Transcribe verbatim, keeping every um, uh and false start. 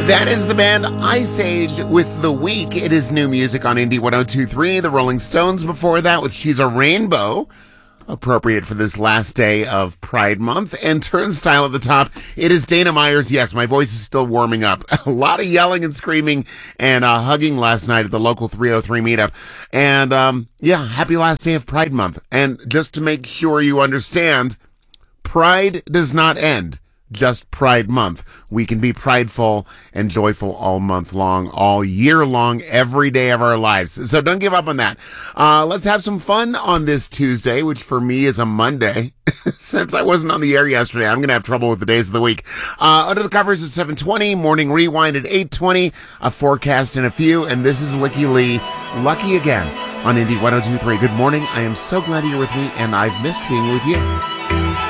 That is the band Ice Age with The Week. It is new music on Indie one oh two point three. The Rolling Stones before that with She's a Rainbow, appropriate for this last day of Pride Month. And Turnstile at the top. It is Dana Myers. Yes, my voice is still warming up. A lot of yelling and screaming and uh, hugging last night at the local three oh three meetup. And um, yeah, happy last day of Pride Month. And just to make sure you understand, Pride does not end just Pride Month. We can be prideful and joyful all month long, all year long, every day of our lives. So don't give up on that. Uh, let's have some fun on this Tuesday, which for me is a Monday. Since I wasn't on the air yesterday, I'm going to have trouble with the days of the week. Uh, under the covers at seven twenty, morning rewind at eight twenty, a forecast in a few, and this is Licky Lee, Lucky Again on Indie one oh two point three. Good morning. I am so glad you're with me, and I've missed being with you.